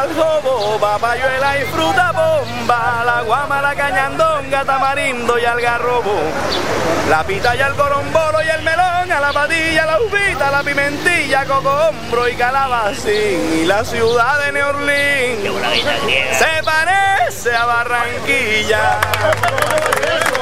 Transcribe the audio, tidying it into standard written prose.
al jobo, papayuela y fruta bomba, la guama, la cañandonga, tamarindo y algarrobo, la pita y el corombolo y el melón, a la patilla, la uvita, la pimentilla, cocombro y calabacín, y la ciudad de New Orleans se parece a Barranquilla.